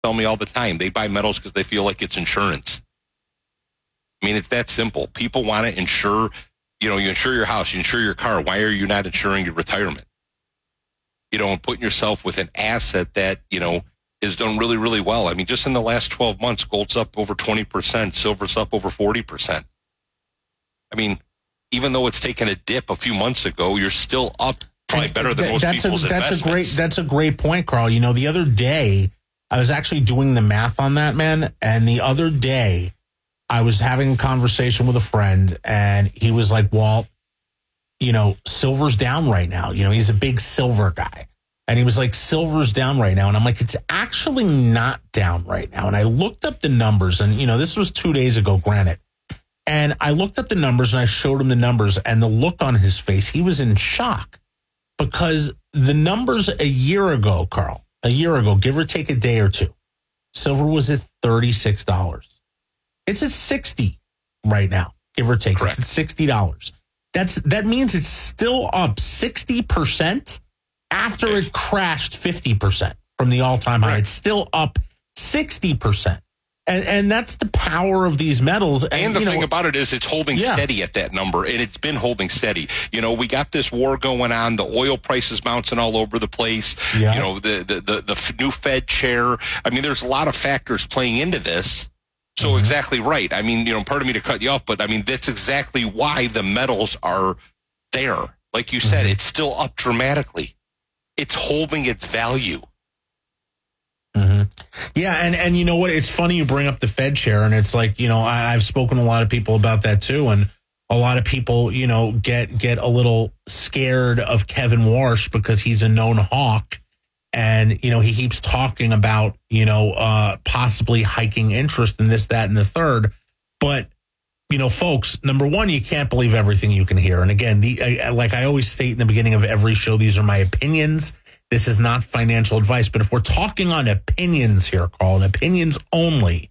tell me all the time. They buy metals because they feel like it's insurance. I mean, it's that simple. People want to insure, you insure your house, you insure your car. Why are you not insuring your retirement? And putting yourself with an asset that, has done really, really well. I mean, just in the last 12 months, gold's up over 20%, silver's up over 40%. I mean, even though it's taken a dip a few months ago, you're still up probably better than most people's investments. That's a great point, Carl. The other day, I was actually doing the math on that, man. And the other day, I was having a conversation with a friend, and he was like, Walt, silver's down right now. He's a big silver guy. And he was like, silver's down right now. And I'm like, it's actually not down right now. And I looked up the numbers, and, this was 2 days ago, granted. And I looked up the numbers, and I showed him the numbers, and the look on his face, he was in shock because the numbers a year ago, Carl, give or take a day or two, silver was at $36. It's at $60 right now, give or take. Correct. It's at $60. That means it's still up 60% after it crashed 50% from the all-time high. Right. It's still up 60%. And that's the power of these metals. And the thing about it is it's holding steady at that number, and it's been holding steady. We got this war going on. The oil prices bouncing all over the place. Yeah. The new Fed chair. I mean, there's a lot of factors playing into this. So exactly right. I mean, pardon me to cut you off, but I mean, that's exactly why the metals are there. Like you said, it's still up dramatically. It's holding its value. Mm-hmm. Yeah, and you know what? It's funny you bring up the Fed chair, and it's like, I've spoken to a lot of people about that too, and a lot of people, get a little scared of Kevin Warsh because he's a known hawk, and he keeps talking about possibly hiking interest in this, that, and the third. But folks, number one, you can't believe everything you can hear. And again, like I always state in the beginning of every show, these are my opinions. This is not financial advice. But if we're talking on opinions here, Carl, and opinions only,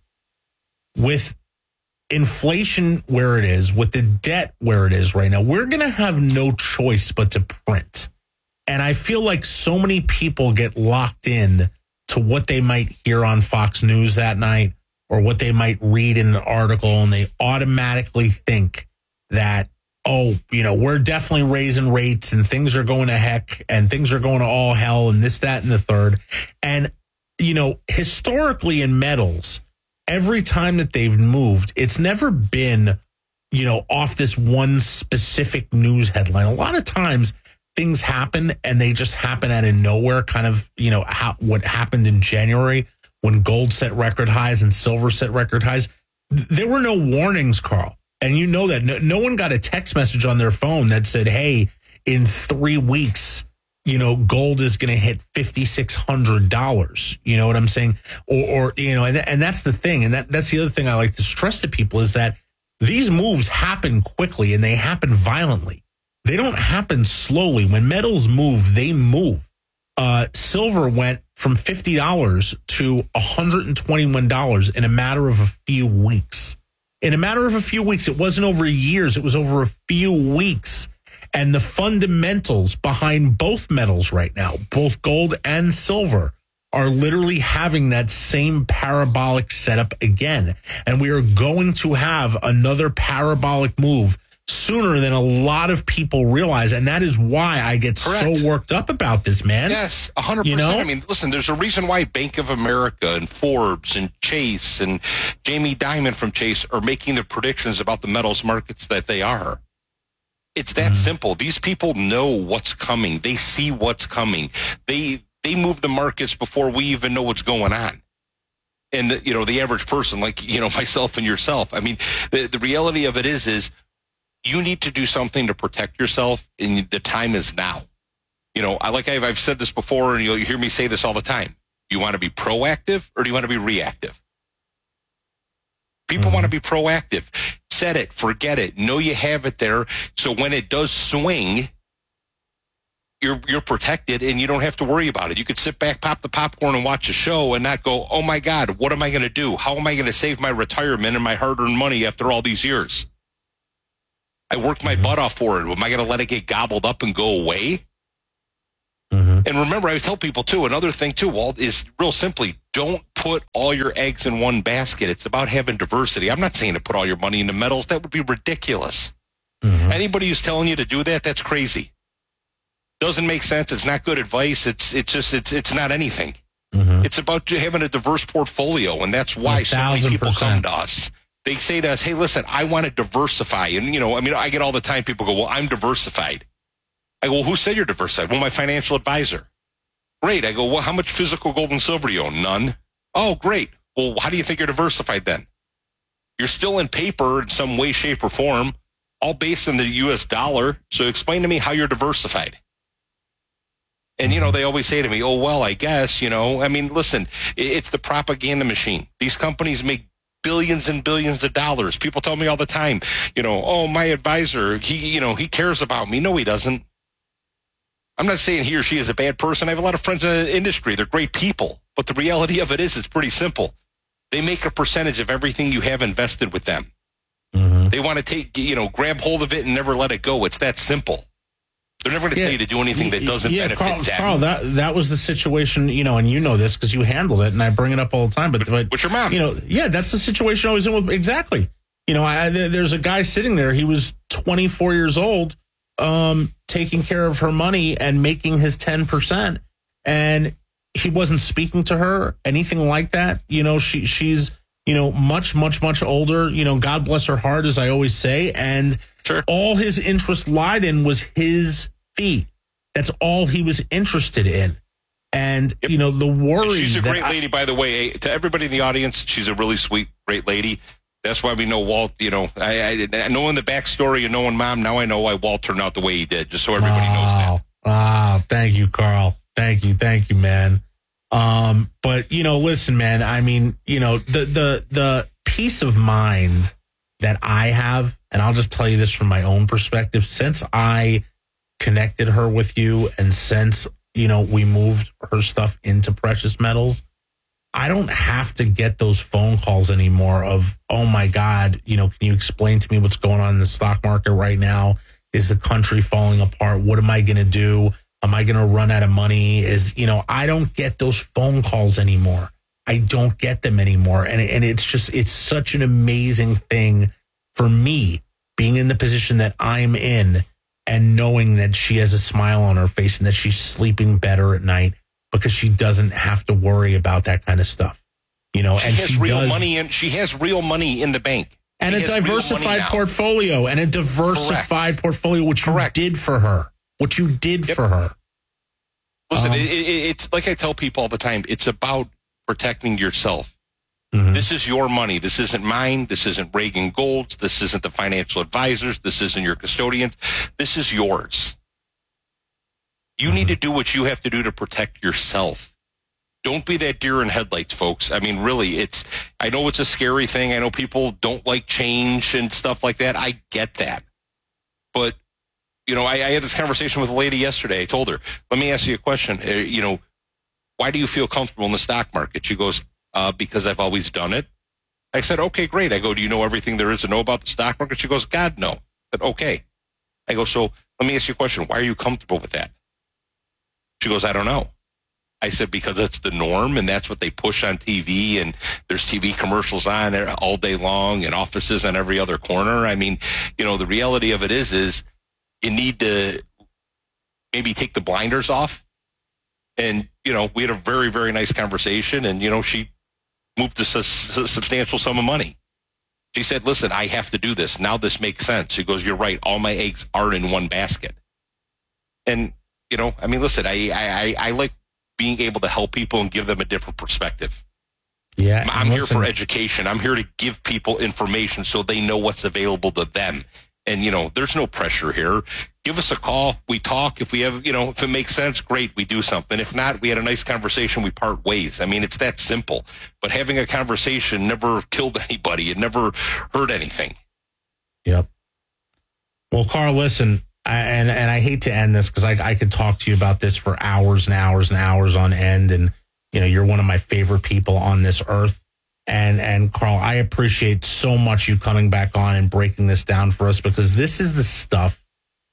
with inflation where it is, with the debt where it is right now, we're going to have no choice but to print. And I feel like so many people get locked in to what they might hear on Fox News that night or what they might read in an article, and they automatically think that, we're definitely raising rates and things are going to heck and things are going to all hell and this, that, and the third. And, historically in metals, every time that they've moved, it's never been, off this one specific news headline. A lot of times things happen and they just happen out of nowhere, kind of, what happened in January when gold set record highs and silver set record highs. There were no warnings, Carl. And you know that no one got a text message on their phone that said, hey, in 3 weeks, gold is going to hit $5,600. You know what I'm saying? Or and that's the thing. And that's the other thing I like to stress to people is that these moves happen quickly and they happen violently. They don't happen slowly. When metals move, they move. Silver went from $50 to $121 in a matter of a few weeks. In a matter of a few weeks, it wasn't over years. It was over a few weeks. And the fundamentals behind both metals right now, both gold and silver, are literally having that same parabolic setup again. And we are going to have another parabolic move sooner than a lot of people realize. And that is why I get so worked up about this, man. Yes, 100%. I mean, listen, there's a reason why Bank of America and Forbes and Chase and Jamie Dimon from Chase are making the predictions about the metals markets that they are. It's that simple. These people know what's coming. They see what's coming. They move the markets before we even know what's going on. And, the average person like, myself and yourself. I mean, the reality of it is you need to do something to protect yourself, and the time is now. I've said this before, and you hear me say this all the time. Do you want to be proactive or do you want to be reactive? People want to be proactive. Set it, forget it. Know you have it there. So when it does swing, you're protected and you don't have to worry about it. You could sit back, pop the popcorn and watch a show and not go, oh my God, what am I going to do? How am I going to save my retirement and my hard-earned money after all these years? I worked my butt off for it. Am I going to let it get gobbled up and go away? And remember, I tell people too, another thing too, Walt, is real simply, don't put all your eggs in one basket. It's about having diversity. I'm not saying to put all your money into metals. That would be ridiculous. Anybody who's telling you to do that, that's crazy. Doesn't make sense. It's not good advice. It's not anything. It's about having a diverse portfolio, and that's why so many people come to us. They say to us, hey, listen, I want to diversify. And, I get all the time people go, well, I'm diversified. I go, well, who said you're diversified? Well, my financial advisor. Great. I go, well, how much physical gold and silver do you own? None. Oh, great. Well, how do you think you're diversified then? You're still in paper in some way, shape, or form, all based on the U.S. dollar. So explain to me how you're diversified. And, they always say to me, oh, well, I guess, listen, it's the propaganda machine. These companies make billions and billions of dollars. People tell me all the time, oh, my advisor, he cares about me. No, he doesn't. I'm not saying he or she is a bad person. I have a lot of friends in the industry. They're great people. But the reality of it is it's pretty simple. They make a percentage of everything you have invested with them. They want to grab hold of it and never let it go. It's that simple. They're never going to tell you to do anything that doesn't benefit them. Carl, that was the situation, and you know this because you handled it, and I bring it up all the time. But with your mom, that's the situation I was in with. Exactly. There's a guy sitting there. He was 24 years old, taking care of her money and making his 10%, and he wasn't speaking to her, anything like that. She's much, much, much older. God bless her heart, as I always say, and. Sure. All his interest lied in was his fee. That's all he was interested in. And, the worry. She's a great lady, by the way. To everybody in the audience, she's a really sweet, great lady. That's why we know Walt, I know in the backstory of knowing Mom, now I know why Walt turned out the way he did, just so everybody knows that. Wow. Thank you, Carl. Thank you, man. But, listen, man, the peace of mind that I have, and I'll just tell you this from my own perspective, since I connected her with you and since, we moved her stuff into precious metals, I don't have to get those phone calls anymore of, oh my God, can you explain to me what's going on in the stock market right now? Is the country falling apart? What am I going to do? Am I going to run out of money? I don't get those phone calls anymore. I don't get them anymore. And it's such an amazing thing for me being in the position that I'm in and knowing that she has a smile on her face and that she's sleeping better at night because she doesn't have to worry about that kind of stuff. She has real money in the bank. And a diversified portfolio portfolio, which you did for her. Listen, it's like I tell people all the time, it's about protecting yourself. This is your money. This isn't mine. This isn't Reagan Gold's. This isn't the financial advisors. This isn't your custodians. This is yours. You need to do what you have to do to protect yourself. Don't be that deer in headlights, folks. Really, I know it's a scary thing. I know people don't like change and stuff like that. I get that. But, I had this conversation with a lady yesterday. I told her, let me ask you a question. Why do you feel comfortable in the stock market? She goes, because I've always done it. I said, okay, great. I go, do you know everything there is to know about the stock market? She goes, God, no. I said, okay. I go, so let me ask you a question. Why are you comfortable with that? She goes, I don't know. I said, because it's the norm and that's what they push on TV and there's TV commercials on there all day long and offices on every other corner. The reality of it is you need to maybe take the blinders off. And, we had a very, very nice conversation and, she moved a substantial sum of money. She said, listen, I have to do this. Now this makes sense. She goes, you're right. All my eggs aren't in one basket. And, listen, I like being able to help people and give them a different perspective. Yeah. I'm here for education. I'm here to give people information so they know what's available to them. And, there's no pressure here. Give us a call. We talk. If we have, if it makes sense, great, we do something. If not, we had a nice conversation. We part ways. It's that simple. But having a conversation never killed anybody. It never hurt anything. Yep. Well, Carl, listen, and I hate to end this because I could talk to you about this for hours and hours and hours on end. And, you're one of my favorite people on this earth. And Carl, I appreciate so much you coming back on and breaking this down for us because this is the stuff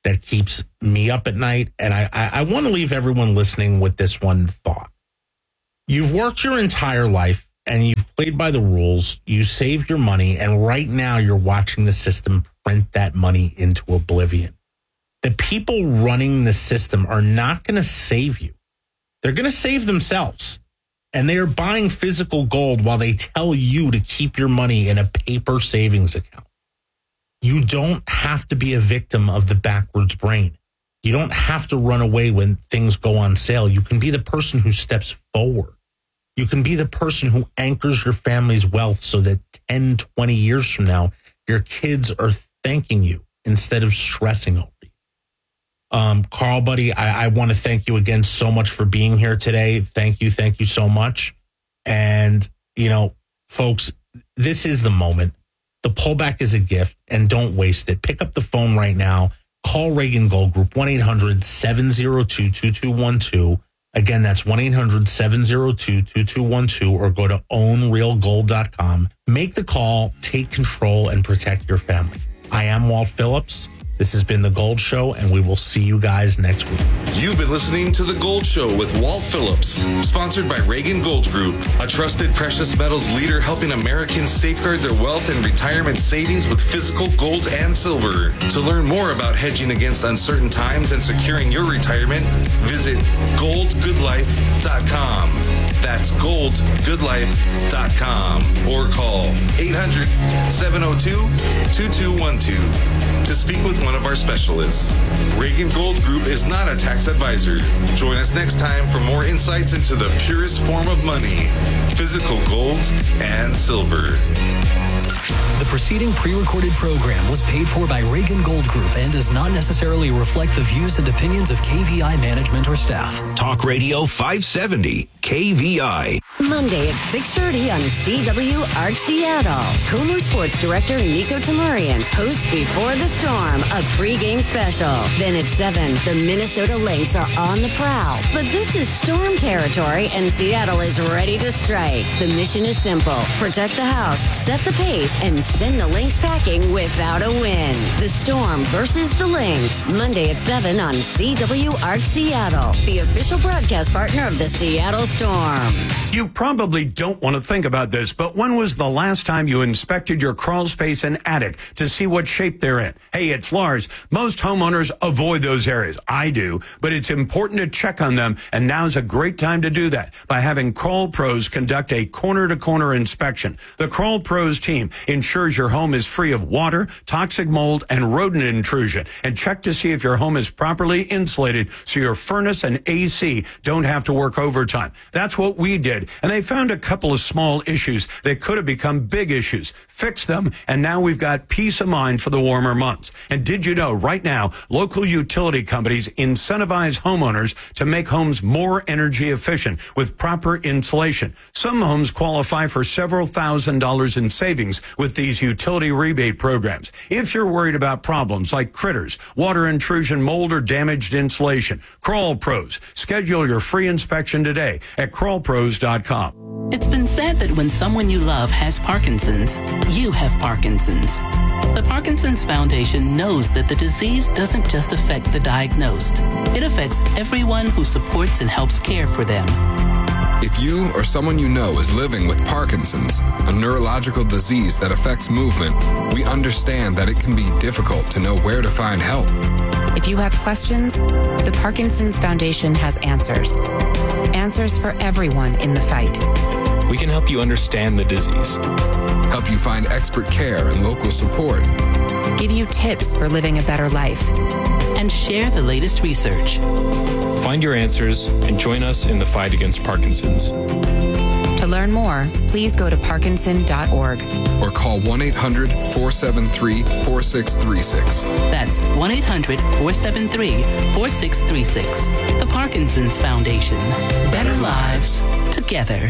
that keeps me up at night. And I want to leave everyone listening with this one thought. You've worked your entire life and you've played by the rules. You saved your money. And right now you're watching the system print that money into oblivion. The people running the system are not going to save you. They're going to save themselves. And they are buying physical gold while they tell you to keep your money in a paper savings account. You don't have to be a victim of the backwards brain. You don't have to run away when things go on sale. You can be the person who steps forward. You can be the person who anchors your family's wealth so that 10, 20 years from now, your kids are thanking you instead of stressing over you. Carl, buddy, I want to thank you again so much for being here today. Thank you so much. And, folks, this is the moment. The pullback is a gift, and don't waste it. Pick up the phone right now. Call Reagan Gold Group, 1-800-702-2212. Again, that's 1-800-702-2212, or go to ownrealgold.com. Make the call, take control, and protect your family. I am Walt Phillips. This has been The Gold Show, and we will see you guys next week. You've been listening to The Gold Show with Walt Phillips, sponsored by Reagan Gold Group, a trusted precious metals leader helping Americans safeguard their wealth and retirement savings with physical gold and silver. To learn more about hedging against uncertain times and securing your retirement, visit goldgoodlife.com. That's goldgoodlife.com, or call 800-702-2212 to speak with one of our specialists. Reagan Gold Group is not a tax advisor. Join us next time for more insights into the purest form of money, physical gold and silver. The preceding pre-recorded program was paid for by Reagan Gold Group and does not necessarily reflect the views and opinions of KVI management or staff. Talk Radio 570, KVI. Monday at 6:30 on CW Arc Seattle. Comer Sports Director Nico Tamurian hosts Before the Storm, a pregame special. Then at 7, the Minnesota Lynx are on the prowl. But this is Storm territory, and Seattle is ready to strike. The mission is simple. Protect the house, set the pace, and send the Lynx packing without a win. The Storm versus the Lynx. Monday at 7 on CW Arc Seattle, the official broadcast partner of the Seattle Storm. You probably don't want to think about this, but when was the last time you inspected your crawl space and attic to see what shape they're in? Hey, it's Lars. Most homeowners avoid those areas. I do, but it's important to check on them, and now's a great time to do that by having Crawl Pros conduct a corner-to-corner inspection. The Crawl Pros team ensures your home is free of water, toxic mold, and rodent intrusion, and check to see if your home is properly insulated so your furnace and AC don't have to work overtime. That's what we did, and they found a couple of small issues that could have become big issues. Fixed them, and now we've got peace of mind for the warmer months. And did you know, right now, local utility companies incentivize homeowners to make homes more energy efficient with proper insulation. Some homes qualify for several $1,000s in savings with these utility rebate programs. If you're worried about problems like critters, water intrusion, mold, or damaged insulation, Crawl Pros. Schedule your free inspection today at crawlpros.com. It's been said that when someone you love has Parkinson's, you have Parkinson's. The Parkinson's Foundation knows that the disease doesn't just affect the diagnosed. It affects everyone who supports and helps care for them. If you or someone you know is living with Parkinson's, a neurological disease that affects movement, we understand that it can be difficult to know where to find help. If you have questions, the Parkinson's Foundation has answers. Answers for everyone in the fight. We can help you understand the disease. Help you find expert care and local support. Give you tips for living a better life. And share the latest research. Find your answers and join us in the fight against Parkinson's. To learn more, please go to parkinson.org. Or call 1-800-473-4636. That's 1-800-473-4636. The Parkinson's Foundation. Better lives together.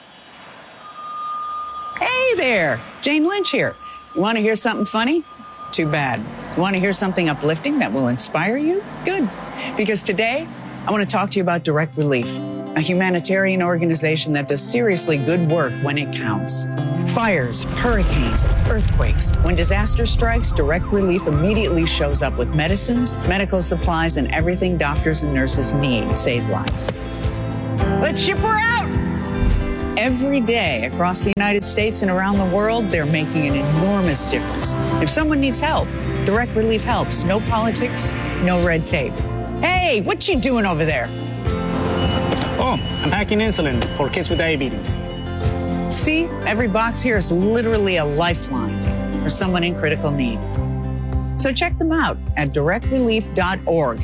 Hey there, Jane Lynch here. You want to hear something funny? Too bad. You want to hear something uplifting that will inspire you? Good. Because today, I want to talk to you about Direct Relief. a humanitarian organization that does seriously good work when it counts. Fires, hurricanes, earthquakes. When disaster strikes, Direct Relief immediately shows up with medicines, medical supplies, and everything doctors and nurses need to save lives. Let's ship her out! Every day across the United States and around the world, they're making an enormous difference. If someone needs help, Direct Relief helps. No politics, no red tape. Hey, what you doing over there? Oh, I'm packing insulin for kids with diabetes. See, every box here is literally a lifeline for someone in critical need. So check them out at directrelief.org.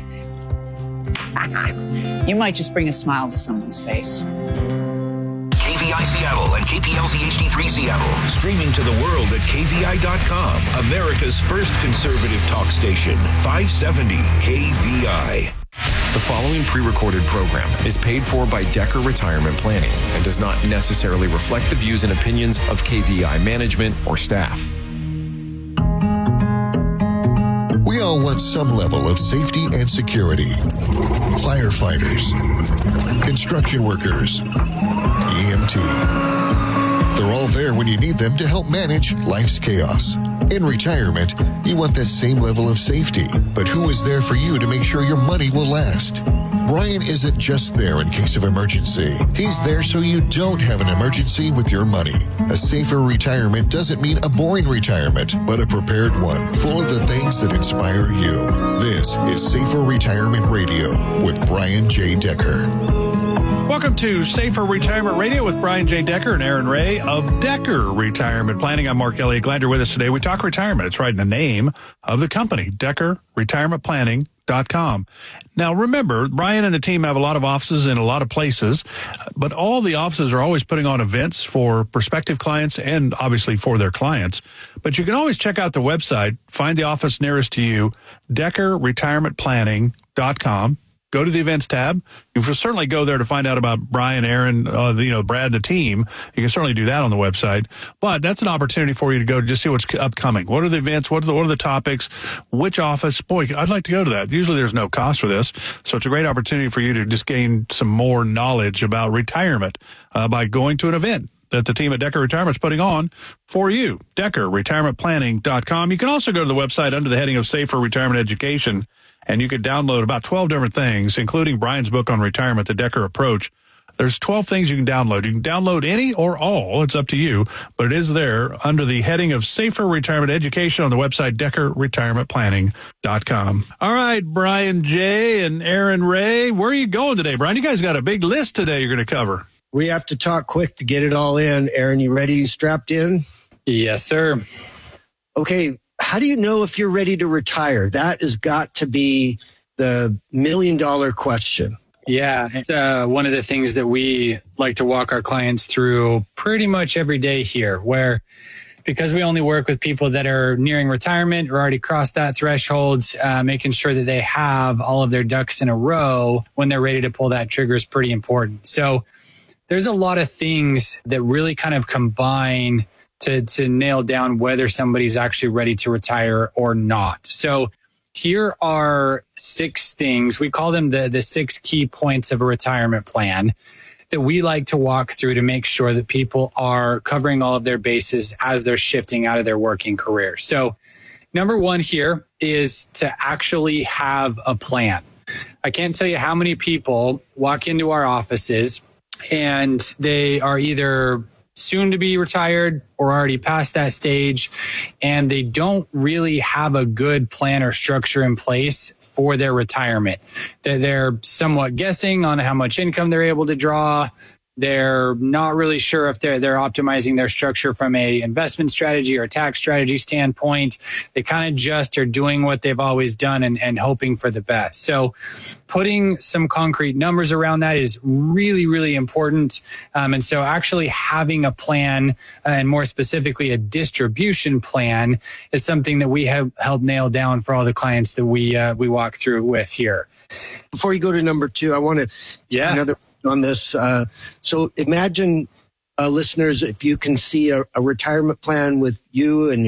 You might just bring a smile to someone's face. KVI Seattle and KPLZ HD3 Seattle. Streaming to the world at KVI.com. America's first conservative talk station. 570 KVI. The following pre-recorded program is paid for by Decker Retirement Planning and does not necessarily reflect the views and opinions of KVI management or staff. We all want some level of safety and security. Firefighters, construction workers, EMT. They're all there when you need them to help manage life's chaos. In retirement, you want that same level of safety, but who is there for you to make sure your money will last? Brian isn't just there in case of emergency. He's there so you don't have an emergency with your money. A safer retirement doesn't mean a boring retirement, but a prepared one, full of the things that inspire you. This is Safer Retirement Radio with Brian J. Decker. Welcome to Safer Retirement Radio with Brian J. Decker and Aaron Ray of Decker Retirement Planning. I'm Mark Elliott. Glad you're with us today. We talk retirement. It's right in the name of the company, DeckerRetirementPlanning.com. Now, remember, Brian and the team have a lot of offices in a lot of places, but all the offices are always putting on events for prospective clients and obviously for their clients. But you can always check out the website, find the office nearest to you, DeckerRetirementPlanning.com. Go to the events tab. You can certainly go there to find out about Brian, Aaron, Brad, the team. You can certainly do that on the website. But that's an opportunity for you to go to just see what's upcoming. What are the events? What are the topics? Which office? Boy, I'd like to go to that. Usually there's no cost for this. So it's a great opportunity for you to just gain some more knowledge about retirement by going to an event that the team at Decker Retirement is putting on for you. DeckerRetirementPlanning.com. You can also go to the website under the heading of Safer Retirement Education, and you could download about 12 different things, including Brian's book on retirement, The Decker Approach. There's 12 things you can download. You can download any or all. It's up to you, but it is there under the heading of Safer Retirement Education on the website, DeckerRetirementPlanning.com. All right, Brian J. and Aaron Ray, where are you going today, Brian? You guys got a big list today you're going to cover. We have to talk quick to get it all in. Aaron, you ready? You strapped in? Yes, sir. Okay. How do you know if you're ready to retire? That has got to be the $1 million question. Yeah, it's one of the things that we like to walk our clients through pretty much every day here, where because we only work with people that are nearing retirement or already crossed that threshold, making sure that they have all of their ducks in a row when they're ready to pull that trigger is pretty important. So there's a lot of things that really kind of combine to nail down whether somebody's actually ready to retire or not. So here are 6 things. We call them the 6 key points of a retirement plan that we like to walk through to make sure that people are covering all of their bases as they're shifting out of their working career. So number 1 here is to actually have a plan. I can't tell you how many people walk into our offices and they are either soon to be retired or already past that stage, and they don't really have a good plan or structure in place for their retirement. They're somewhat guessing on how much income they're able to draw. They're not really sure if they're optimizing their structure from a investment strategy or tax strategy standpoint. They kind of just are doing what they've always done and hoping for the best. So putting some concrete numbers around that is really, really important. And so actually having a plan, and more specifically a distribution plan, is something that we have helped nail down for all the clients that we walk through with here. Before you go to number 2, I want to another on this. So imagine, listeners, if you can see a retirement plan with you and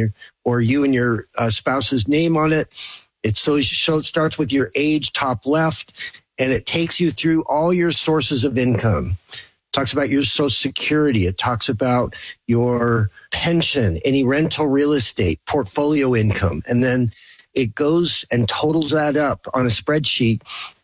your spouse's name on it. It starts with your age, top left, and it takes you through all your sources of income. It talks about your Social Security. It talks about your pension, any rental real estate, portfolio income. And then it goes and totals that up on a spreadsheet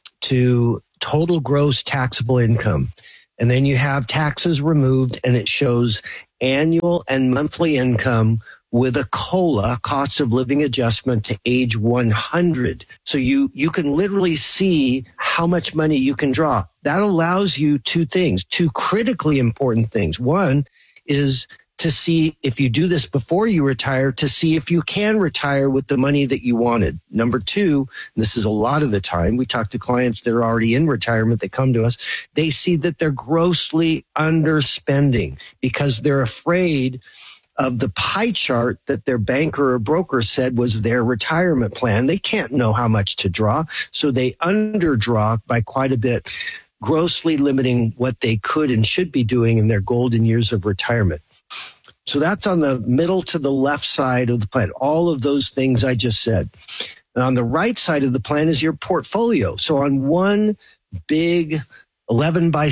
to total gross taxable income. And then you have taxes removed, and it shows annual and monthly income with a COLA, cost of living adjustment, to age 100. So you can literally see how much money you can draw. That allows you two critically important things. One is to see, if you do this before you retire, to see if you can retire with the money that you wanted. Number two, and this is a lot of the time, we talk to clients that are already in retirement that come to us, they see that they're grossly underspending because they're afraid of the pie chart that their banker or broker said was their retirement plan. They can't know how much to draw, so they underdraw by quite a bit, grossly limiting what they could and should be doing in their golden years of retirement. So that's on the middle to the left side of the plan. All of those things I just said. And on the right side of the plan is your portfolio. So on one big 11 by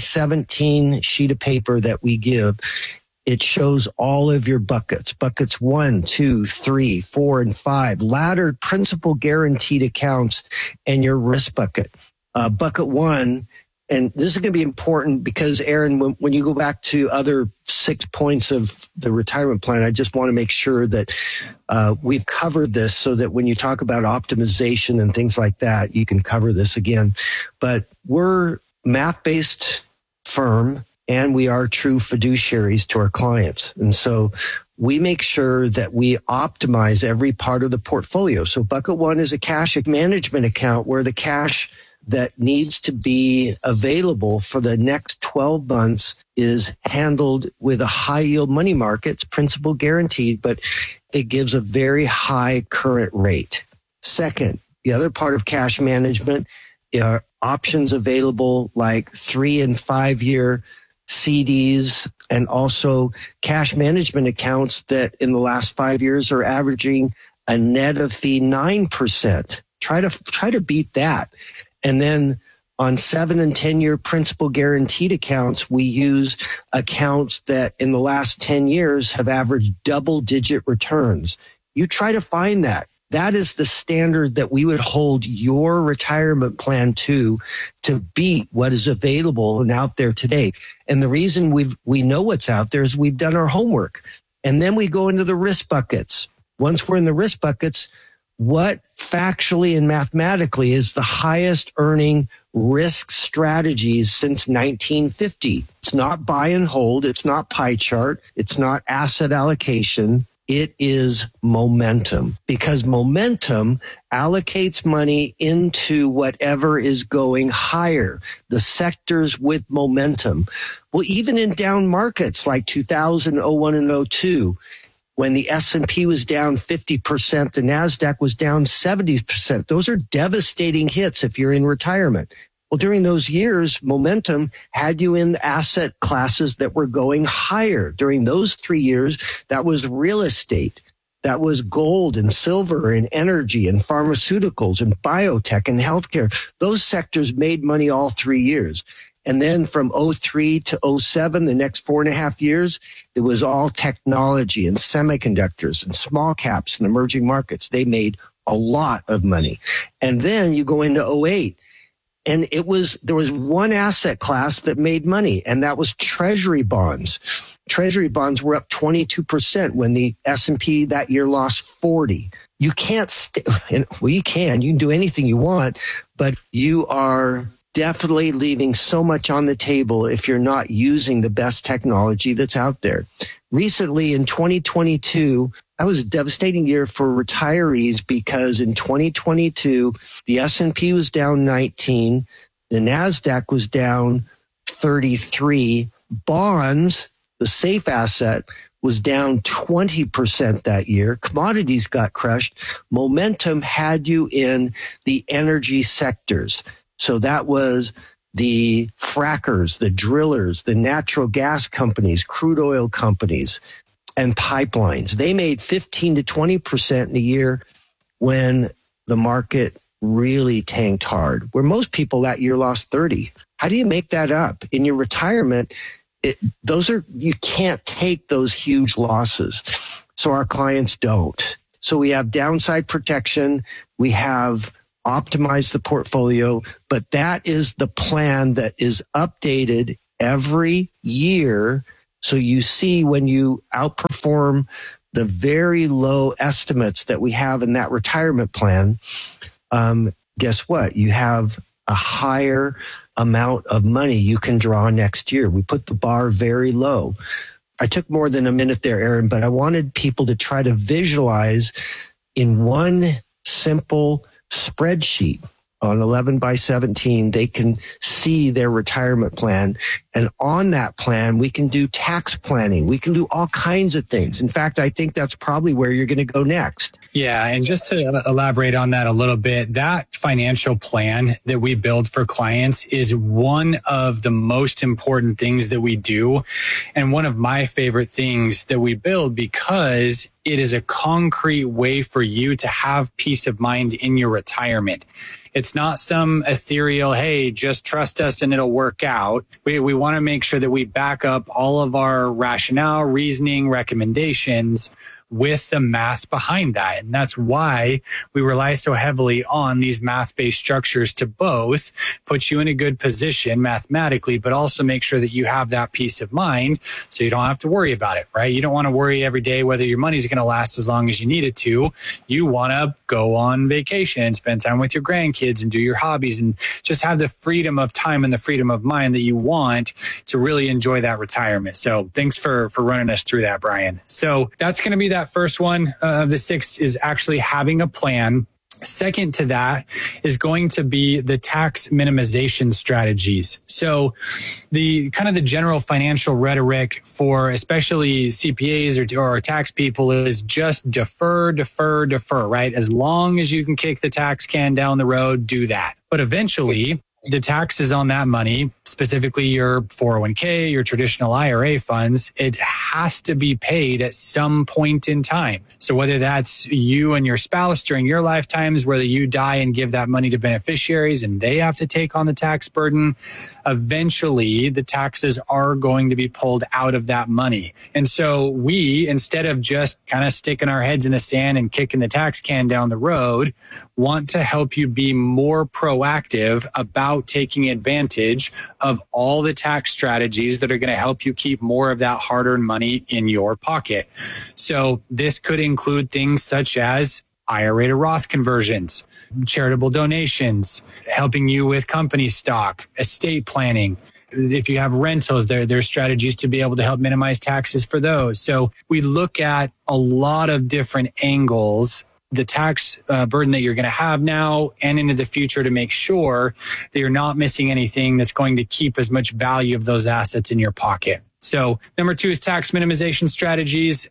17 sheet of paper that we give, it shows all of your buckets. Buckets 1, 2, 3, 4, and 5. Laddered principal guaranteed accounts and your risk bucket. Bucket 1, and this is going to be important because, Aaron, when you go back to other 6 points of the retirement plan, I just want to make sure that we've covered this so that when you talk about optimization and things like that, you can cover this again. But we're math-based firm, and we are true fiduciaries to our clients. And so we make sure that we optimize every part of the portfolio. So bucket 1 is a cash management account where the cash that needs to be available for the next 12 months is handled with a high yield money market. It's principal guaranteed, but it gives a very high current rate. Second, the other part of cash management are options available like 3 and 5 year CDs, and also cash management accounts that in the last 5 years are averaging a net of fee 9%. Try to beat that. And then on 7 and 10 year principal guaranteed accounts, we use accounts that in the last 10 years have averaged double-digit returns. You try to find that. That is the standard that we would hold your retirement plan to beat what is available and out there today. And the reason we know what's out there is we've done our homework. And then we go into the risk buckets. Once we're in the risk buckets, what factually and mathematically is the highest earning risk strategies since 1950? It's not buy and hold. It's not pie chart. It's not asset allocation. It is momentum, because momentum allocates money into whatever is going higher, the sectors with momentum. Well, even in down markets like 2000, 01, and 02, when the S&P was down 50%, the NASDAQ was down 70%. Those are devastating hits if you're in retirement. Well, during those years, momentum had you in asset classes that were going higher. During those 3 years, that was real estate. That was gold and silver and energy and pharmaceuticals and biotech and healthcare. Those sectors made money all 3 years. And then from 03 to 07, the next 4.5 years, it was all technology and semiconductors and small caps and emerging markets. They made a lot of money. And then you go into 08, and there was one asset class that made money, and that was treasury bonds. Treasury bonds were up 22% when the S&P that year lost 40. You can't you can do anything you want, but you are definitely leaving so much on the table if you're not using the best technology that's out there. Recently, in 2022, that was a devastating year for retirees because in 2022, the S&P was down 19, the NASDAQ was down 33, bonds, the safe asset, was down 20% that year. Commodities got crushed. Momentum had you in the energy sectors. So that was the frackers, the drillers, the natural gas companies, crude oil companies, and pipelines. They made 15 to 20% in a year when the market really tanked hard, where most people that year lost 30. How do you make that up? In your retirement, you can't take those huge losses. So our clients don't. So we have downside protection. We have optimized the portfolio, but that is the plan that is updated every year. So you see when you outperform the very low estimates that we have in that retirement plan, guess what? You have a higher amount of money you can draw next year. We put the bar very low. I took more than a minute there, Aaron, but I wanted people to try to visualize in one simple spreadsheet on 11 by 17, they can see their retirement plan. And on that plan, we can do tax planning. We can do all kinds of things. In fact, I think that's probably where you're going to go next. Yeah. And just to elaborate on that a little bit, that financial plan that we build for clients is one of the most important things that we do. And one of my favorite things that we build, because it is a concrete way for you to have peace of mind in your retirement. It's not some ethereal, hey, just trust us and it'll work out. We want to make sure that we back up all of our rationale, reasoning, recommendations with the math behind that. And that's why we rely so heavily on these math-based structures to both put you in a good position mathematically, but also make sure that you have that peace of mind so you don't have to worry about it, right? You don't want to worry every day whether your money's going to last as long as you need it to. You want to go on vacation and spend time with your grandkids and do your hobbies and just have the freedom of time and the freedom of mind that you want to really enjoy that retirement. So thanks for running us through that, Brian. So that's going to be that first one of the 6 is actually having a plan. Second to that is going to be the tax minimization strategies. So the kind of the general financial rhetoric for especially CPAs or tax people is just defer, right? As long as you can kick the tax can down the road, do that. But eventually, the taxes on that money, specifically your 401k, your traditional IRA funds, it has to be paid at some point in time. So whether that's you and your spouse during your lifetimes, whether you die and give that money to beneficiaries and they have to take on the tax burden, eventually the taxes are going to be pulled out of that money. And so we, instead of just kind of sticking our heads in the sand and kicking the tax can down the road, want to help you be more proactive about taking advantage of all the tax strategies that are going to help you keep more of that hard-earned money in your pocket. So this could include things such as IRA to Roth conversions, charitable donations, helping you with company stock, estate planning. If you have rentals, there's strategies to be able to help minimize taxes for those. So we look at a lot of different angles, the tax burden that you're going to have now and into the future to make sure that you're not missing anything that's going to keep as much value of those assets in your pocket. So number 2 is tax minimization strategies.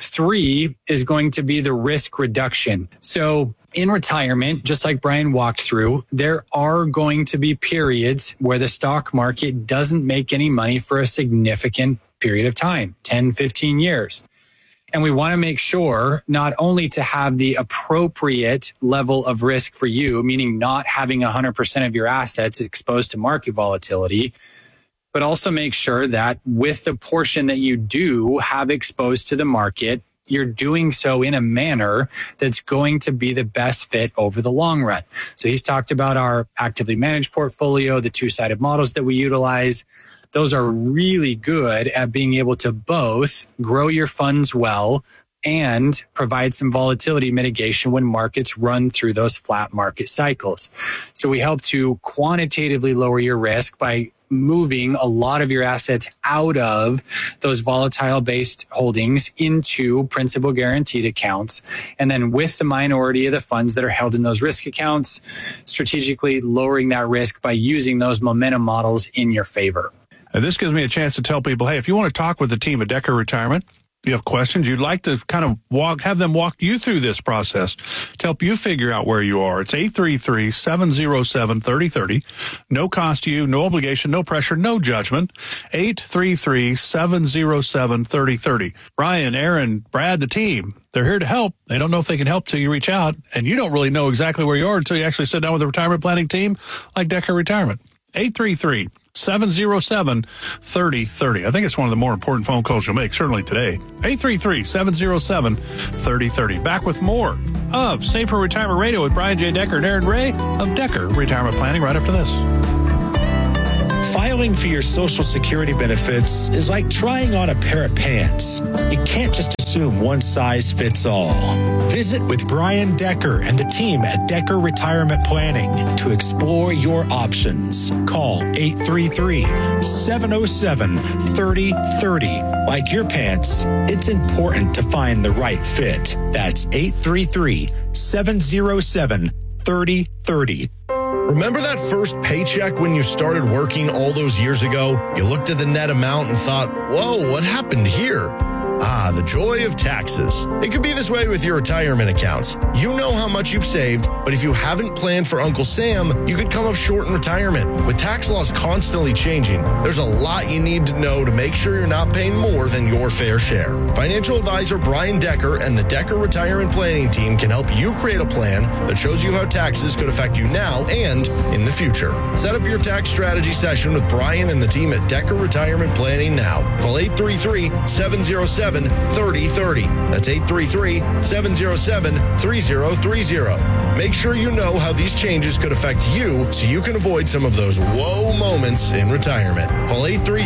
3 is going to be the risk reduction. So in retirement, just like Brian walked through, there are going to be periods where the stock market doesn't make any money for a significant period of time, 10, 15 years. And we want to make sure not only to have the appropriate level of risk for you, meaning not having 100% of your assets exposed to market volatility, but also make sure that with the portion that you do have exposed to the market, you're doing so in a manner that's going to be the best fit over the long run. So he's talked about our actively managed portfolio, the 2-sided models that we utilize. Those are really good at being able to both grow your funds well and provide some volatility mitigation when markets run through those flat market cycles. So we help to quantitatively lower your risk by moving a lot of your assets out of those volatile based holdings into principal guaranteed accounts. And then with the minority of the funds that are held in those risk accounts, strategically lowering that risk by using those momentum models in your favor. This gives me a chance to tell people, hey, if you want to talk with the team at Decker Retirement, you have questions, you'd like to kind of have them walk you through this process to help you figure out where you are. It's 833-707-3030. No cost to you, no obligation, no pressure, no judgment. 833-707-3030. Brian, Aaron, Brad, the team, they're here to help. They don't know if they can help till you reach out, and you don't really know exactly where you are until you actually sit down with a retirement planning team like Decker Retirement. 833-707-3030. I think it's one of the more important phone calls you'll make, certainly today. 833-707-3030. Back with more of Safer Retirement Radio with Brian J. Decker and Aaron Ray of Decker Retirement Planning right after this. Filing for your Social Security benefits is like trying on a pair of pants. You can't just assume one size fits all. Visit with Brian Decker and the team at Decker Retirement Planning to explore your options. Call 833-707-3030. Like your pants, it's important to find the right fit. That's 833-707-3030. Remember that first paycheck when you started working all those years ago? You looked at the net amount and thought, whoa, what happened here? Ah, the joy of taxes. It could be this way with your retirement accounts. You know how much you've saved, but if you haven't planned for Uncle Sam, you could come up short in retirement. With tax laws constantly changing, there's a lot you need to know to make sure you're not paying more than your fair share. Financial advisor Brian Decker and the Decker Retirement Planning Team can help you create a plan that shows you how taxes could affect you now and in the future. Set up your tax strategy session with Brian and the team at Decker Retirement Planning now. Call 833-707-3030. That's 833-707-3030. Make sure you know how these changes could affect you so you can avoid some of those whoa moments in retirement. Call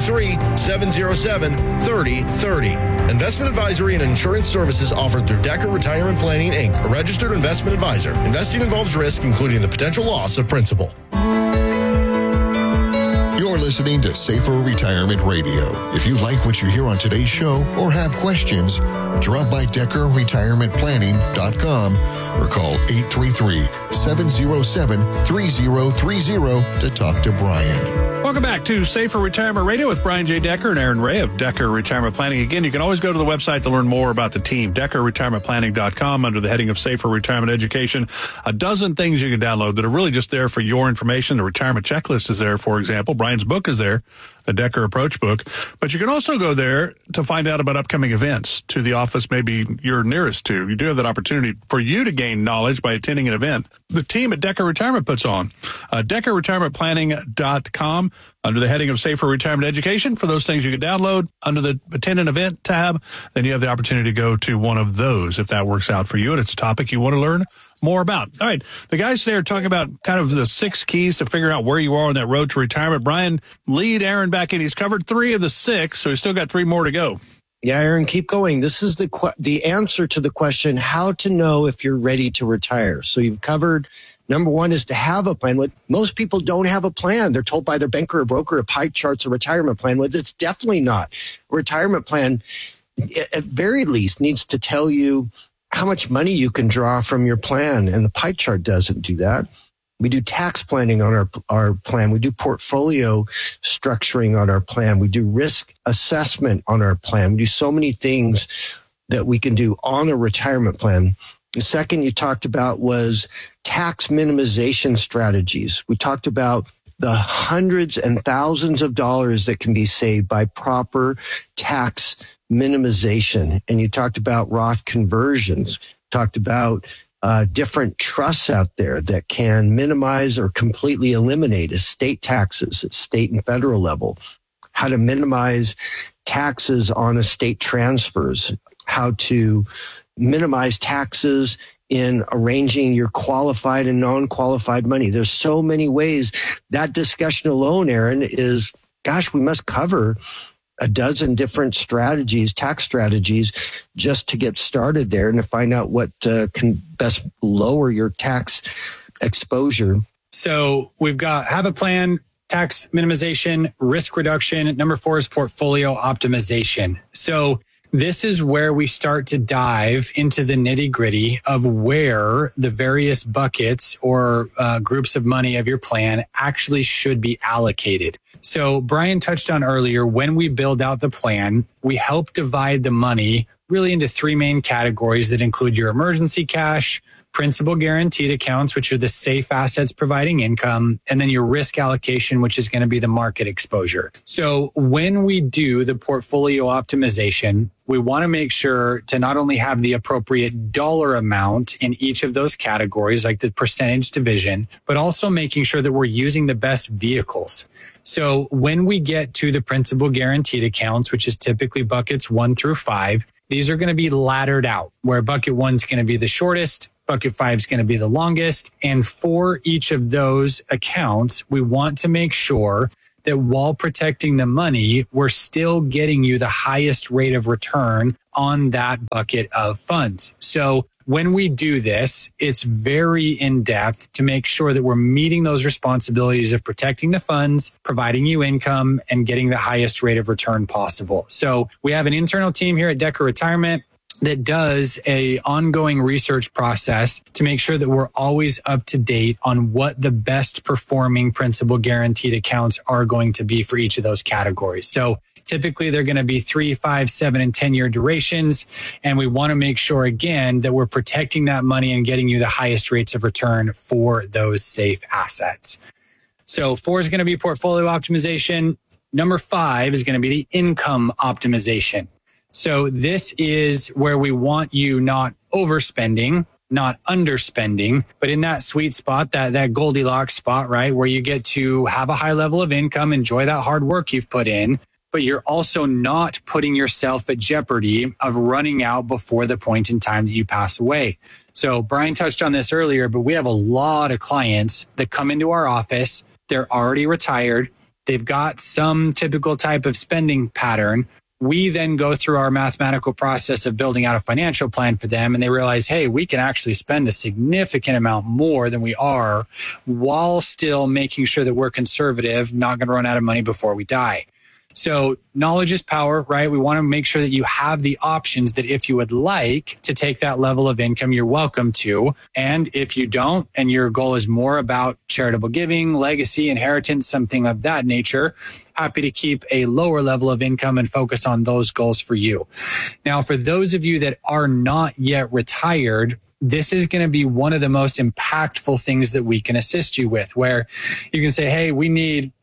833-707-3030. Investment advisory and insurance services offered through Decker Retirement Planning, Inc., a registered investment advisor. Investing involves risk, including the potential loss of principal. You're listening to Safer Retirement Radio. If you like what you hear on today's show or have questions, drop by DeckerRetirementPlanning.com or call 833-707-3030 to talk to Brian. Welcome back to Safer Retirement Radio with Brian J. Decker and Aaron Ray of Decker Retirement Planning. Again, you can always go to the website to learn more about the team, DeckerRetirementPlanning.com, under the heading of Safer Retirement Education. A dozen things you can download that are really just there for your information. The retirement checklist is there, for example. Brian's book is there, the Decker Approach book. But you can also go there to find out about upcoming events to the office maybe you're nearest to. You do have that opportunity for you to gain knowledge by attending an event the team at Decker Retirement puts on. DeckerRetirementPlanning.com under the heading of Safer Retirement Education. For those things you can download under the Attend an Event tab, then you have the opportunity to go to one of those if that works out for you and it's a topic you want to learn more about. All right. The guys today are talking about kind of the 6 keys to figure out where you are on that road to retirement. Brian, lead Aaron back in. He's covered 3 of the 6, so he's still got 3 more to go. Yeah, Aaron, keep going. This is the answer to the question, how to know if you're ready to retire. So you've covered, number 1 is to have a plan. Most people don't have a plan. They're told by their banker or broker a pie chart's a retirement plan. Well, it's definitely not. A retirement plan, at very least, needs to tell you how much money you can draw from your plan, and the pie chart doesn't do that. We do tax planning on our plan. We do portfolio structuring on our plan. We do risk assessment on our plan. We do so many things that we can do on a retirement plan. The second you talked about was tax minimization strategies. We talked about the hundreds and thousands of dollars that can be saved by proper tax minimization. And you talked about Roth conversions, talked about different trusts out there that can minimize or completely eliminate estate taxes at state and federal level, how to minimize taxes on estate transfers, how to minimize taxes in arranging your qualified and non-qualified money. There's so many ways. That discussion alone, Aaron, is, gosh, we must cover a dozen different strategies, tax strategies, just to get started there and to find out what can best lower your tax exposure. So we've got have a plan, tax minimization, risk reduction. Number 4 is portfolio optimization. So This is where we start to dive into the nitty gritty of where the various buckets or groups of money of your plan actually should be allocated. So Brian touched on earlier, when we build out the plan, we help divide the money really into three main categories that include your emergency cash, principal guaranteed accounts, which are the safe assets providing income, and then your risk allocation, which is going to be the market exposure. So when we do the portfolio optimization, we want to make sure to not only have the appropriate dollar amount in each of those categories, like the percentage division, but also making sure that we're using the best vehicles. So when we get to the principal guaranteed accounts, which is typically buckets 1 through 5, these are going to be laddered out, where bucket 1's going to be the shortest, bucket 5 is going to be the longest. And for each of those accounts, we want to make sure that while protecting the money, we're still getting you the highest rate of return on that bucket of funds. So when we do this, it's very in-depth to make sure that we're meeting those responsibilities of protecting the funds, providing you income, and getting the highest rate of return possible. So we have an internal team here at Decker Retirement that does a ongoing research process to make sure that we're always up to date on what the best performing principal guaranteed accounts are going to be for each of those categories. So typically they're going to be 3, 5, 7, and 10-year durations. And we want to make sure, again, that we're protecting that money and getting you the highest rates of return for those safe assets. So 4 is going to be portfolio optimization. Number 5 is going to be the income optimization. So this is where we want you not overspending, not underspending, but in that sweet spot, that Goldilocks spot, right? Where you get to have a high level of income, enjoy that hard work you've put in, but you're also not putting yourself at jeopardy of running out before the point in time that you pass away. So Brian touched on this earlier, but we have a lot of clients that come into our office. They're already retired. They've got some typical type of spending pattern. We then go through our mathematical process of building out a financial plan for them, and they realize, hey, we can actually spend a significant amount more than we are while still making sure that we're conservative, not going to run out of money before we die. So knowledge is power, right? We want to make sure that you have the options that if you would like to take that level of income, you're welcome to. And if you don't, and your goal is more about charitable giving, legacy, inheritance, something of that nature, happy to keep a lower level of income and focus on those goals for you. Now, for those of you that are not yet retired, this is going to be one of the most impactful things that we can assist you with, where you can say, hey, we need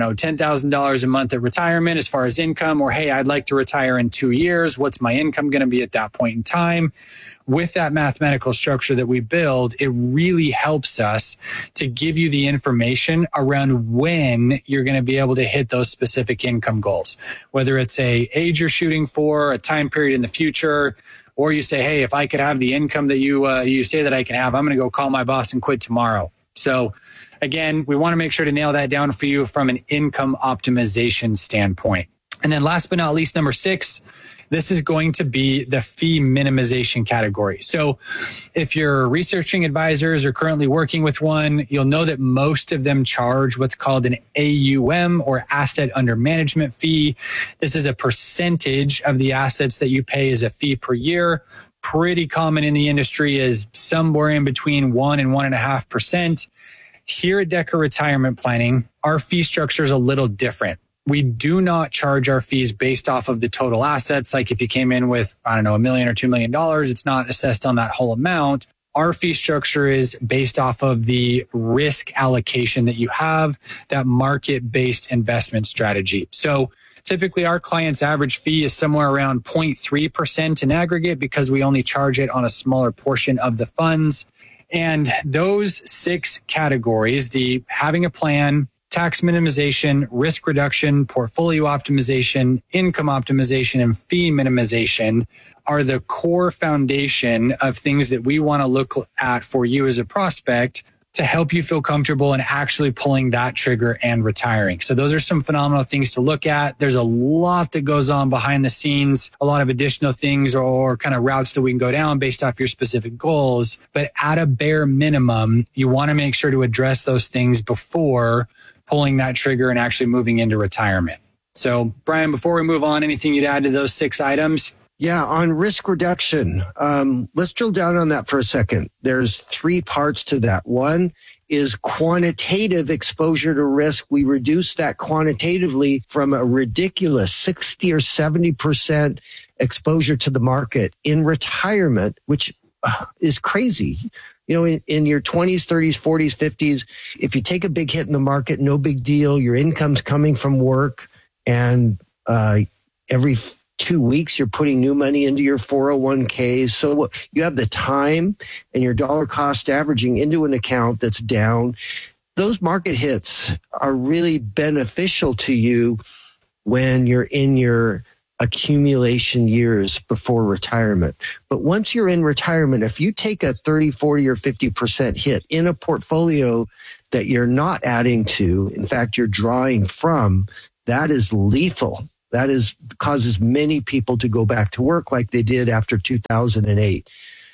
$10,000 a month at retirement as far as income, or, hey, I'd like to retire in 2 years. What's my income going to be at that point in time? With that mathematical structure that we build, it really helps us to give you the information around when you're going to be able to hit those specific income goals, whether it's a age you're shooting for, a time period in the future, or you say, hey, if I could have the income that you say that I can have, I'm going to go call my boss and quit tomorrow. So again, we want to make sure to nail that down for you from an income optimization standpoint. And then last but not least, number 6, this is going to be the fee minimization category. So if you're researching advisors or currently working with one, you'll know that most of them charge what's called an AUM, or asset under management fee. This is a percentage of the assets that you pay as a fee per year. Pretty common in the industry is somewhere in between 1 and 1.5%. Here at Decker Retirement Planning, our fee structure is a little different. We do not charge our fees based off of the total assets. Like if you came in with, $1 million or $2 million, it's not assessed on that whole amount. Our fee structure is based off of the risk allocation that you have, that market-based investment strategy. So typically our client's average fee is somewhere around 0.3% in aggregate, because we only charge it on a smaller portion of the funds. And those 6 categories, the having a plan, tax minimization, risk reduction, portfolio optimization, income optimization, and fee minimization, are the core foundation of things that we want to look at for you as a prospect to help you feel comfortable in actually pulling that trigger and retiring. So those are some phenomenal things to look at. There's a lot that goes on behind the scenes, a lot of additional things or kind of routes that we can go down based off your specific goals. But at a bare minimum, you want to make sure to address those things before pulling that trigger and actually moving into retirement. So Brian, before we move on, anything you'd add to those 6 items? Yeah, on risk reduction, let's drill down on that for a second. There's 3 parts to that. One is quantitative exposure to risk. We reduce that quantitatively from a ridiculous 60 or 70% exposure to the market in retirement, which is crazy. You know, in your 20s, 30s, 40s, 50s, if you take a big hit in the market, no big deal. Your income's coming from work, and every 2 weeks you're putting new money into your 401k. So you have the time and your dollar cost averaging into an account that's down. Those market hits are really beneficial to you when you're in your accumulation years before retirement. But once you're in retirement, if you take a 30, 40, or 50% hit in a portfolio that you're not adding to, in fact, you're drawing from, that is lethal. That causes many people to go back to work like they did after 2008.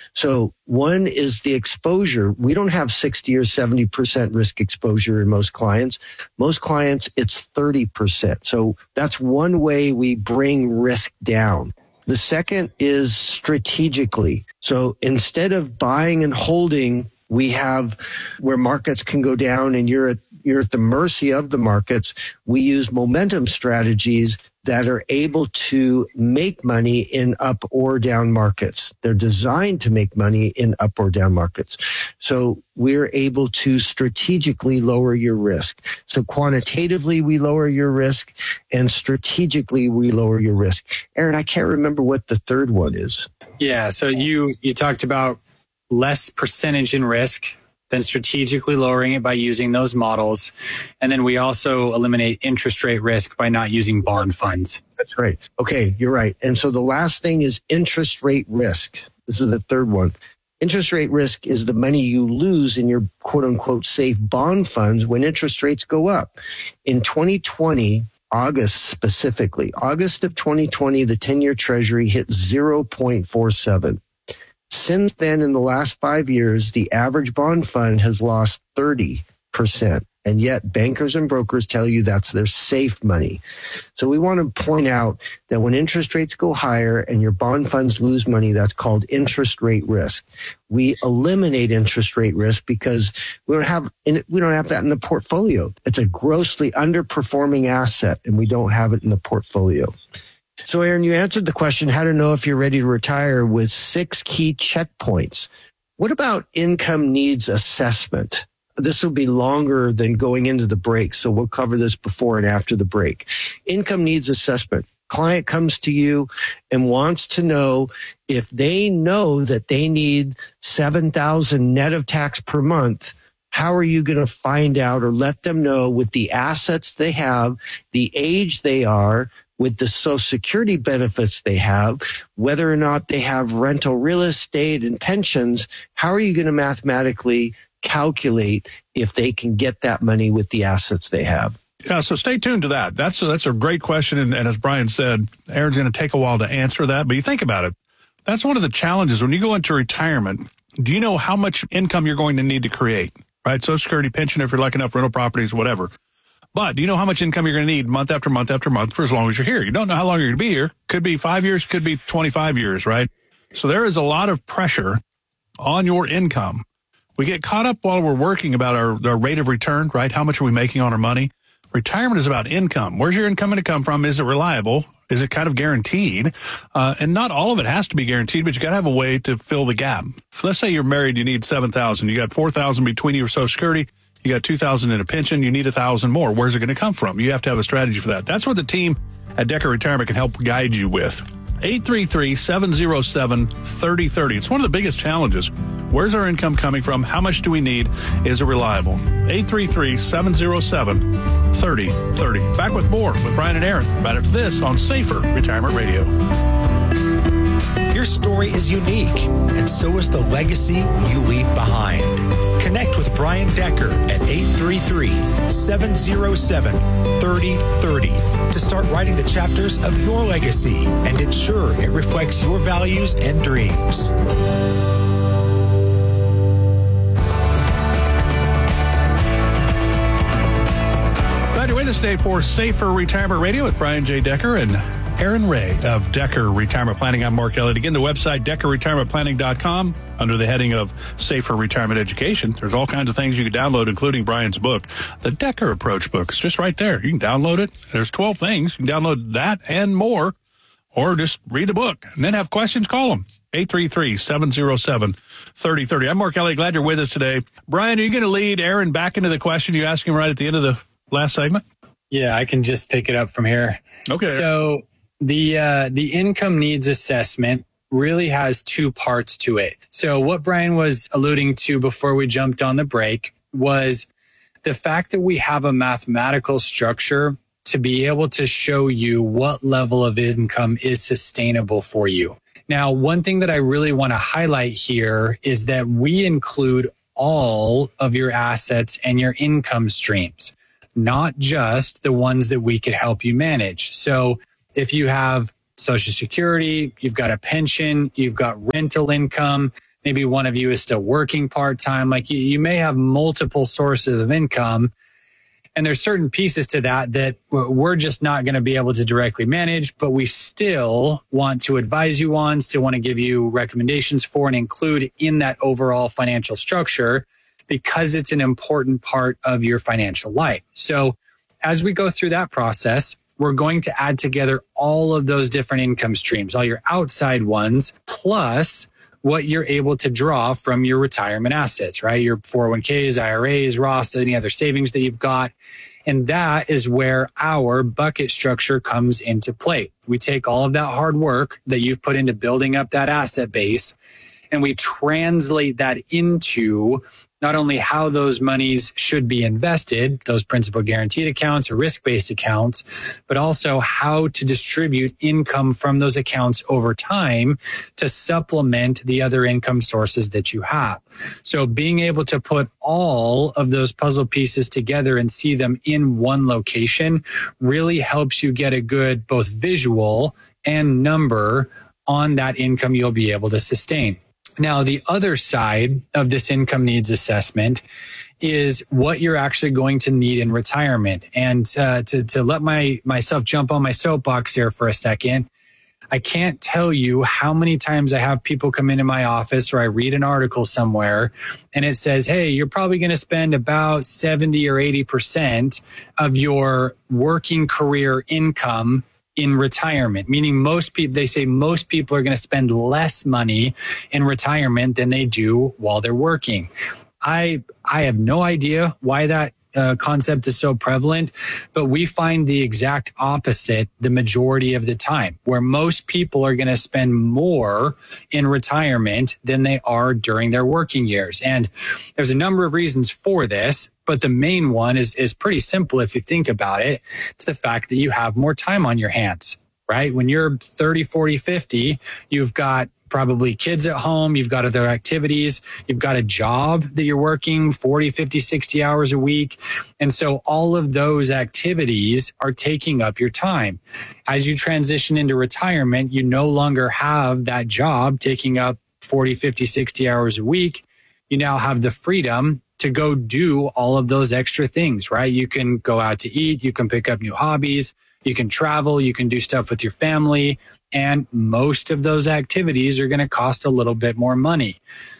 So one is the exposure. We don't have 60 or 70% risk exposure in most clients. Most clients, it's 30%. So that's one way we bring risk down. The second is strategically. So instead of buying and holding, we have where markets can go down and you're at the mercy of the markets. We use momentum strategies that are able to make money in up or down markets. They're designed to make money in up or down markets. So we're able to strategically lower your risk. So quantitatively, we lower your risk, and strategically, we lower your risk. Aaron, I can't remember what the third one is. Yeah, so you talked about less percentage in risk, then strategically lowering it by using those models. And then we also eliminate interest rate risk by not using bond funds. That's right. Okay, you're right. And so the last thing is interest rate risk. This is the third one. Interest rate risk is the money you lose in your quote unquote safe bond funds when interest rates go up. In 2020, August specifically, August of 2020, the 10-year Treasury hit 0.47. Since then, in the last 5 years, the average bond fund has lost 30%. And yet bankers and brokers tell you that's their safe money. So we want to point out that when interest rates go higher and your bond funds lose money, that's called interest rate risk. We eliminate interest rate risk because we don't have that in the portfolio. It's a grossly underperforming asset, and we don't have it in the portfolio. So, Aaron, you answered the question, how to know if you're ready to retire, with 6 key checkpoints. What about income needs assessment? This will be longer than going into the break, so we'll cover this before and after the break. Income needs assessment. Client comes to you and wants to know if they know that they need $7,000 net of tax per month. How are you going to find out or let them know with the assets they have, the age they are, with the Social Security benefits they have, whether or not they have rental real estate and pensions? How are you going to mathematically calculate if they can get that money with the assets they have? Yeah, so stay tuned to that. That's a great question, and as Brian said, Aaron's going to take a while to answer that, but you think about it. That's one of the challenges. When you go into retirement, do you know how much income you're going to need to create, right? Social Security, pension, if you're lucky enough, rental properties, whatever. But do you know how much income you're going to need month after month after month for as long as you're here? You don't know how long you're going to be here. Could be 5 years, could be 25 years, right? So there is a lot of pressure on your income. We get caught up while we're working about our rate of return, right? How much are we making on our money? Retirement is about income. Where's your income going to come from? Is it reliable? Is it kind of guaranteed? And not all of it has to be guaranteed, but you got to have a way to fill the gap. If, let's say you're married, you need $7,000. You got $4,000 between your Social Security. You got $2,000 in a pension. You need $1,000 more. Where's it going to come from? You have to have a strategy for that. That's what the team at Decker Retirement can help guide you with. 833-707-3030. It's one of the biggest challenges. Where's our income coming from? How much do we need? Is it reliable? 833-707-3030. Back with more with Brian and Aaron right after this on Safer Retirement Radio. Your story is unique, and so is the legacy you leave behind. Connect with Brian Decker at 833-707-3030 to start writing the chapters of your legacy and ensure it reflects your values and dreams. Glad you're with us today for Safer Retirement Radio with Brian J. Decker. And Aaron Ray of Decker Retirement Planning. I'm Mark Elliott. Again, the website, DeckerRetirementPlanning.com. Under the heading of Safer Retirement Education, there's all kinds of things you can download, including Brian's book, the Decker Approach book. It's just right there. You can download it. There's 12 things. You can download that and more, or just read the book and then have questions. Call them. 833-707-3030. I'm Mark Elliott. Glad you're with us today. Brian, are you going to lead Aaron back into the question you asked him right at the end of the last segment? Yeah, I can just pick it up from here. Okay. So the income needs assessment really has two parts to it. So what Brian was alluding to before we jumped on the break was the fact that we have a mathematical structure to be able to show you what level of income is sustainable for you. Now, one thing that I really want to highlight here is that we include all of your assets and your income streams, not just the ones that we could help you manage. So if you have Social Security, you've got a pension, you've got rental income, maybe one of you is still working part-time, like you may have multiple sources of income. And there's certain pieces to that we're just not going to be able to directly manage, but we still want to advise you on, still want to give you recommendations for and include in that overall financial structure because it's an important part of your financial life. So as we go through that process, we're going to add together all of those different income streams, all your outside ones, plus what you're able to draw from your retirement assets, right? Your 401ks, IRAs, Roths, any other savings that you've got. And that is where our bucket structure comes into play. We take all of that hard work that you've put into building up that asset base, and we translate that into not only how those monies should be invested, those principal guaranteed accounts or risk-based accounts, but also how to distribute income from those accounts over time to supplement the other income sources that you have. So being able to put all of those puzzle pieces together and see them in one location really helps you get a good both visual and number on that income you'll be able to sustain. Now, the other side of this income needs assessment is what you're actually going to need in retirement. And to let myself jump on my soapbox here for a second, I can't tell you how many times I have people come into my office or I read an article somewhere and it says, hey, you're probably going to spend about 70 or 80% of your working career income in retirement, meaning most people, they say most people are going to spend less money in retirement than they do while they're working. I have no idea why that concept is so prevalent, but we find the exact opposite the majority of the time, where most people are going to spend more in retirement than they are during their working years. And there's a number of reasons for this, but the main one is pretty simple if you think about it. It's the fact that you have more time on your hands, right? When you're 30, 40, 50, you've got probably kids at home, you've got other activities, you've got a job that you're working 40, 50, 60 hours a week. And so all of those activities are taking up your time. As you transition into retirement, you no longer have that job taking up 40, 50, 60 hours a week. You now have the freedom to go do all of those extra things, right? You can go out to eat, you can pick up new hobbies, you can travel, you can do stuff with your family, and most of those activities are going to cost a little bit more money.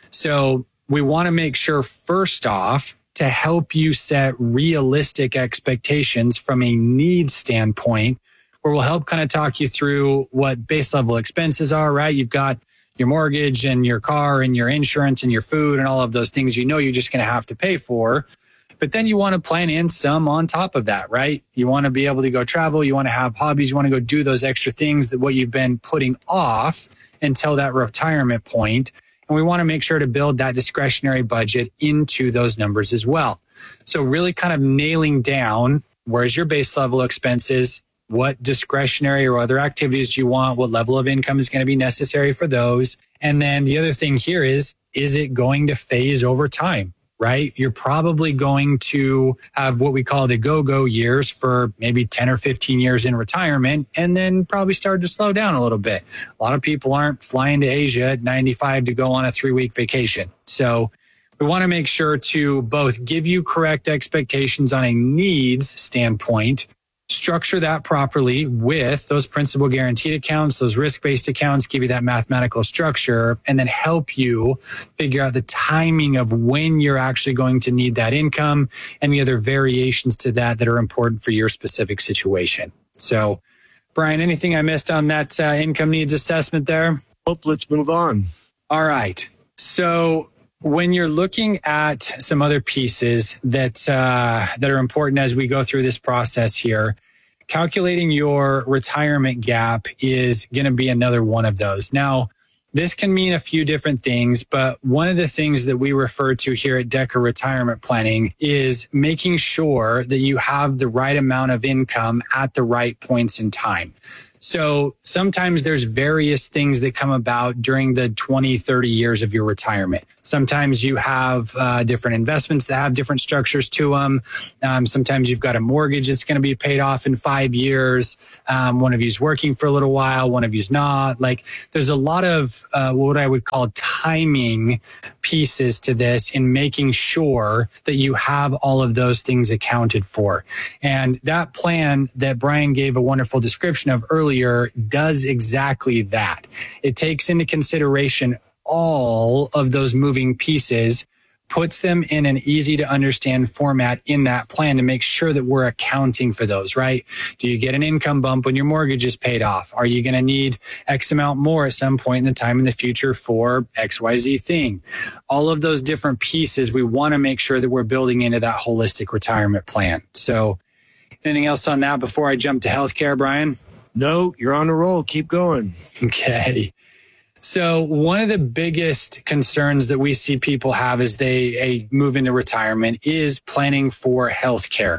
So we want to make sure, first off, to help you set realistic expectations from a needs standpoint, where we'll help kind of talk you through what base level expenses are, right? You've got your mortgage and your car and your insurance and your food and all of those things you know you're just going to have to pay for. But then you want to plan in some on top of that, right? You want to be able to go travel. You want to have hobbies. You want to go do those extra things that what you've been putting off until that retirement point. And we want to make sure to build that discretionary budget into those numbers as well. So really kind of nailing down where's your base level expenses, what discretionary or other activities you want, what level of income is going to be necessary for those. And then the other thing here is it going to phase over time? Right? You're probably going to have what we call the go-go years for maybe 10 or 15 years in retirement, and then probably start to slow down a little bit. A lot of people aren't flying to Asia at 95 to go on a 3-week vacation. So we want to make sure to both give you correct expectations on a needs standpoint, structure that properly with those principal guaranteed accounts, those risk-based accounts, give you that mathematical structure, and then help you figure out the timing of when you're actually going to need that income and the other variations to that that are important for your specific situation. So, Brian, anything I missed on that income needs assessment there? Nope, let's move on. All right. So when you're looking at some other pieces that are important as we go through this process here, calculating your retirement gap is going to be another one of those. Now, this can mean a few different things, but one of the things that we refer to here at Decker Retirement Planning is making sure that you have the right amount of income at the right points in time. So sometimes there's various things that come about during the 20, 30 years of your retirement. Sometimes you have different investments that have different structures to them. Sometimes you've got a mortgage that's going to be paid off in 5 years. One of you's working for a little while, one of you's not. Like, there's a lot of what I would call timing pieces to this in making sure that you have all of those things accounted for. And that plan that Brian gave a wonderful description of earlier does exactly that. It takes into consideration all of those moving pieces, puts them in an easy to understand format in that plan to make sure that we're accounting for those, right? Do you get an income bump when your mortgage is paid off? Are you going to need X amount more at some point in the time in the future for XYZ thing? All of those different pieces, we want to make sure that we're building into that holistic retirement plan. So anything else on that before I jump to healthcare, Brian? No, you're on a roll. Keep going. Okay. So one of the biggest concerns that we see people have as they move into retirement is planning for healthcare.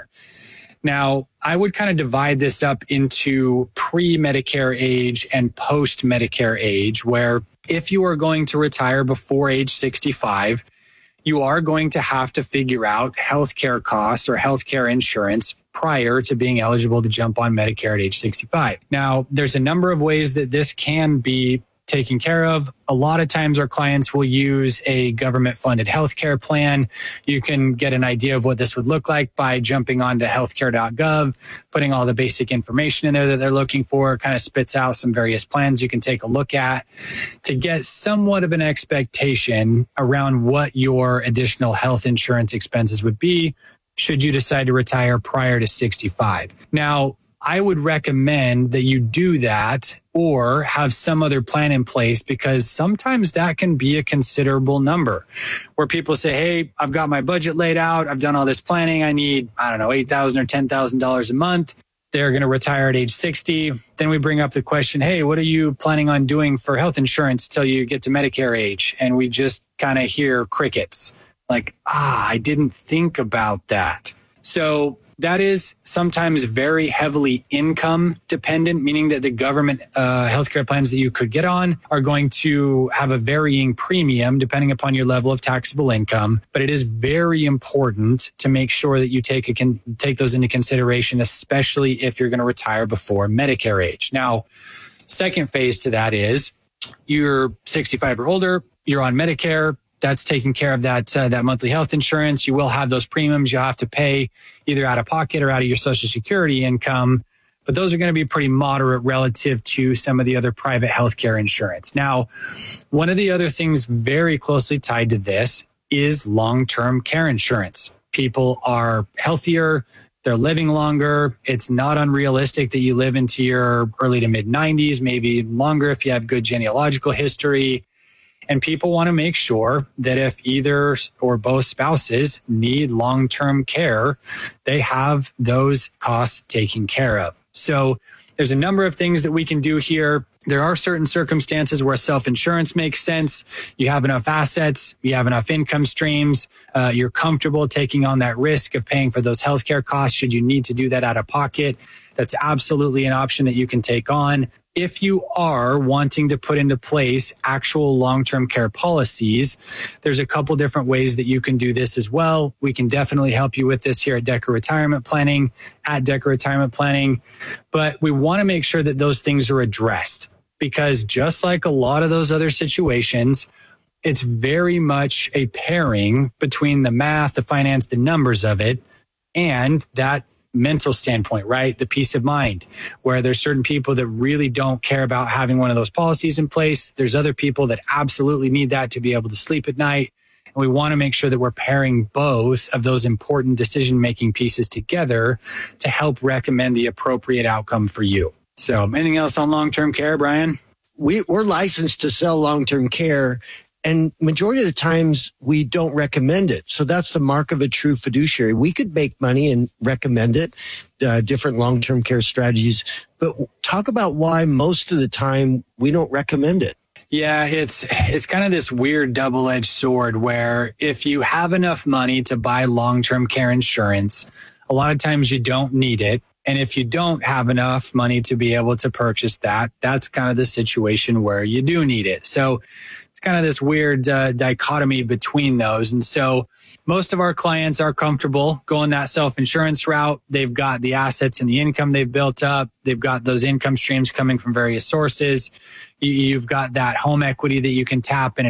Now, I would kind of divide this up into pre-Medicare age and post-Medicare age, where if you are going to retire before age 65, you are going to have to figure out healthcare costs or healthcare insurance prior to being eligible to jump on Medicare at age 65. Now, there's a number of ways that this can be taken care of. A lot of times our clients will use a government-funded healthcare plan. You can get an idea of what this would look like by jumping onto healthcare.gov, putting all the basic information in there that they're looking for. It kind of spits out some various plans you can take a look at to get somewhat of an expectation around what your additional health insurance expenses would be should you decide to retire prior to 65. Now, I would recommend that you do that or have some other plan in place, because sometimes that can be a considerable number where people say, hey, I've got my budget laid out. I've done all this planning. I need, $8,000 or $10,000 a month. They're going to retire at age 60. Then we bring up the question, hey, what are you planning on doing for health insurance till you get to Medicare age? And we just kind of hear crickets like, I didn't think about that. So that is sometimes very heavily income dependent, meaning that the government healthcare plans that you could get on are going to have a varying premium depending upon your level of taxable income. But it is very important to make sure that you take those into consideration, especially if you're going to retire before Medicare age. Now, second phase to that is you're 65 or older, you're on Medicare. That's taking care of that monthly health insurance. You will have those premiums you'll have to pay either out of pocket or out of your Social Security income. But those are going to be pretty moderate relative to some of the other private healthcare insurance. Now, one of the other things very closely tied to this is long-term care insurance. People are healthier. They're living longer. It's not unrealistic that you live into your early to mid 90s, maybe longer if you have good genealogical history. And people want to make sure that if either or both spouses need long-term care, they have those costs taken care of. So there's a number of things that we can do here. There are certain circumstances where self-insurance makes sense. You have enough assets, you have enough income streams, you're comfortable taking on that risk of paying for those healthcare costs should you need to do that out of pocket. That's absolutely an option that you can take on. If you are wanting to put into place actual long-term care policies, there's a couple different ways that you can do this as well. We can definitely help you with this here at Decker Retirement Planning, at Decker Retirement Planning. But we want to make sure that those things are addressed, because just like a lot of those other situations, it's very much a pairing between the math, the finance, the numbers of it, and that mental standpoint, right? The peace of mind, where there's certain people that really don't care about having one of those policies in place. There's other people that absolutely need that to be able to sleep at night. And we want to make sure that we're pairing both of those important decision-making pieces together to help recommend the appropriate outcome for you. So anything else on long-term care, Brian? We're licensed to sell long-term care, and majority of the times we don't recommend it. So that's the mark of a true fiduciary. We could make money and recommend it, different long-term care strategies, but talk about why most of the time we don't recommend it. Yeah, it's kind of this weird double-edged sword where if you have enough money to buy long-term care insurance, a lot of times you don't need it. And if you don't have enough money to be able to purchase that, that's kind of the situation where you do need it. So it's kind of this weird dichotomy between those. And so most of our clients are comfortable going that self-insurance route. They've got the assets and the income they've built up. They've got those income streams coming from various sources. You've got that home equity that you can tap in